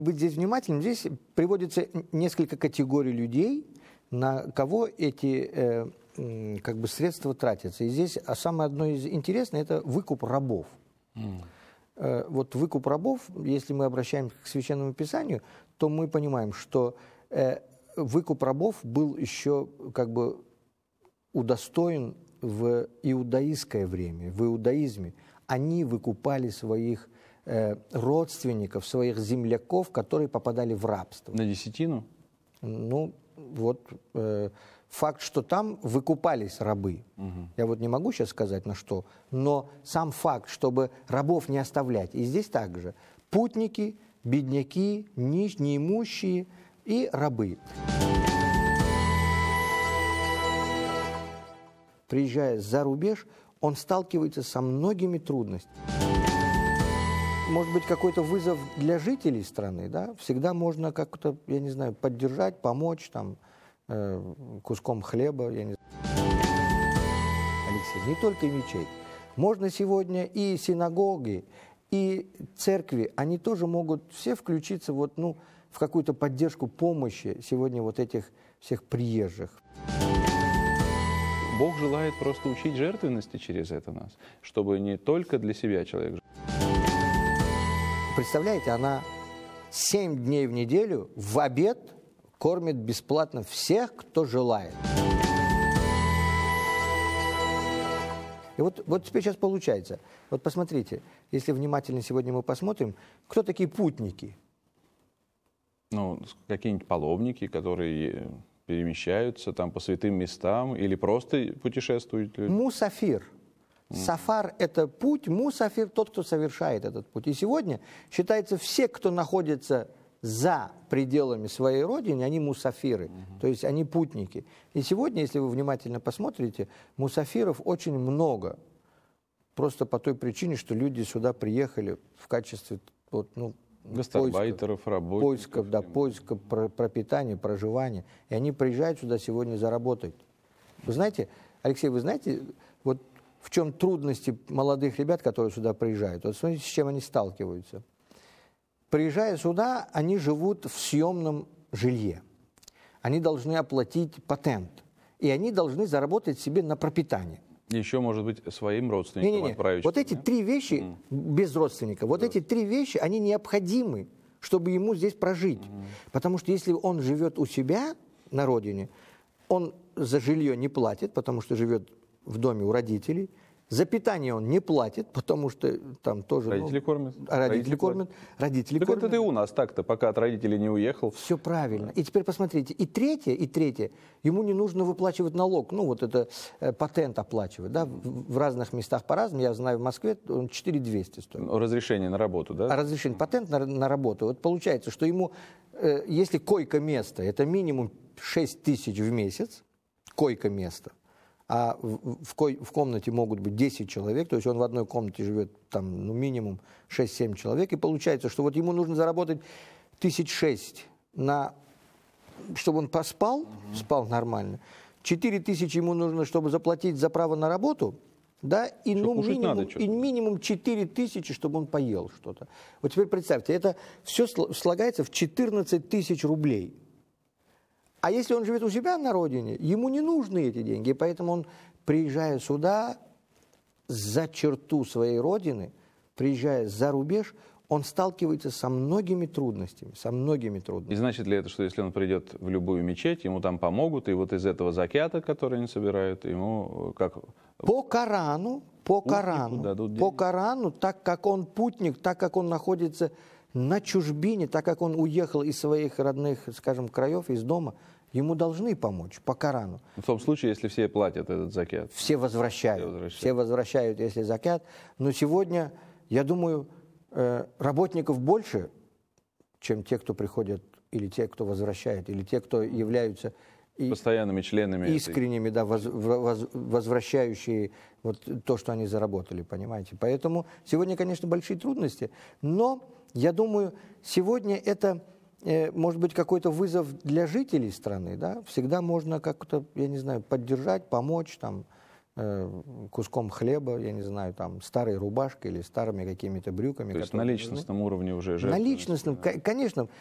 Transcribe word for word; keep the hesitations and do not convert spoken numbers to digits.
Быть здесь внимательным, здесь приводится несколько категорий людей, на кого эти э, э, как бы средства тратятся. И здесь а самое одно из интересных – это выкуп рабов. Mm. Э, вот выкуп рабов, если мы обращаемся к Священному Писанию, то мы понимаем, что э, выкуп рабов был еще как бы удостоен в иудаистское время, в иудаизме. Они выкупали своих э, родственников, своих земляков, которые попадали в рабство. На десятину? Ну, вот э, факт, что там выкупались рабы. Угу. Я вот не могу сейчас сказать на что, но сам факт, чтобы рабов не оставлять. И здесь также путники, бедняки, нищ, неимущие и рабы. Приезжая за рубеж, он сталкивается со многими трудностями. Может быть, какой-то вызов для жителей страны, да? Всегда можно как-то, я не знаю, поддержать, помочь, там, э, куском хлеба, я не знаю. Алексей, не только и мечеть. Можно сегодня и синагоги, и церкви, они тоже могут все включиться вот, ну, в какую-то поддержку, помощи сегодня вот этих всех приезжих. Бог желает просто учить жертвенности через это нас, чтобы не только для себя человек жил. Представляете, она семь дней в неделю в обед кормит бесплатно всех, кто желает. И вот, вот теперь сейчас получается. Вот посмотрите, если внимательно сегодня мы посмотрим, кто такие путники? Ну, какие-нибудь паломники, которые перемещаются там по святым местам или просто путешествуют люди? Мусафир. Сафар – это путь, мусафир – тот, кто совершает этот путь. И сегодня считается, все, кто находится за пределами своей родины, они мусафиры, угу. То есть они путники. И сегодня, если вы внимательно посмотрите, мусафиров очень много. Просто по той причине, что люди сюда приехали в качестве вот, ну, гастарбайтеров, работников. Поисков, да, поиска пропитания, проживания. И они приезжают сюда сегодня заработать. Вы знаете, Алексей, вы знаете, вот в чем трудности молодых ребят, которые сюда приезжают? Вот смотрите, с чем они сталкиваются. Приезжая сюда, они живут в съемном жилье. Они должны оплатить патент. И они должны заработать себе на пропитание. Еще, может быть, своим родственникам Не-не-не. отправить. Вот эти три вещи, mm. без родственника, вот да. эти три вещи, они необходимы, чтобы ему здесь прожить. Mm. Потому что если он живет у себя на родине, он за жилье не платит, потому что живет в доме у родителей. За питание он не платит, потому что там тоже... Родители ну, кормят. А родители, родители кормят. Родители так кормят. Это ты у нас так-то, пока от родителей не уехал. Все правильно. И теперь посмотрите. И третье, и третье. Ему не нужно выплачивать налог. Ну, вот это э, патент оплачивать. Да? В, в разных местах по-разному. Я знаю, в Москве он четыре тысячи двести стоит. Разрешение на работу, да? А разрешение, патент на, на работу. Вот получается, что ему, э, если койко-место, это минимум шесть тысяч в месяц, койко-место, а в, в, в комнате могут быть десять человек, то есть он в одной комнате живет там, ну, минимум шесть-семь человек, и получается, что вот ему нужно заработать тысяч шесть, на, чтобы он поспал, угу. спал нормально, четыре тысячи ему нужно, чтобы заплатить за право на работу, да, и, ну, минимум, и минимум четыре тысячи, чтобы он поел что-то. Вот теперь представьте, это все слагается в четырнадцать тысяч рублей. А если он живет у себя на родине, ему не нужны эти деньги, и поэтому он, приезжая сюда, за черту своей родины, приезжая за рубеж, он сталкивается со многими трудностями, со многими трудностями. И значит ли это, что если он придет в любую мечеть, ему там помогут, и вот из этого закята, который они собирают, ему как... По Корану, по Корану, по Корану, так как он путник, так как он находится на чужбине, так как он уехал из своих родных, скажем, краев, из дома, ему должны помочь по Корану. В том случае, если все платят этот закят. Все возвращают. Все возвращают, все возвращают если закят. Но сегодня, я думаю, работников больше, чем те, кто приходят, или те, кто возвращает, или те, кто являются постоянными членами искренними, этой... да, воз, воз, возвращающие вот то, что они заработали, понимаете. Поэтому сегодня, конечно, большие трудности, но я думаю, сегодня это э, может быть какой-то вызов для жителей страны, да. Всегда можно как-то, я не знаю, поддержать, помочь, там, э, куском хлеба, я не знаю, там, старой рубашкой или старыми какими-то брюками. То есть на личностном нужны. уровне уже жертвы. На личностном, конечно.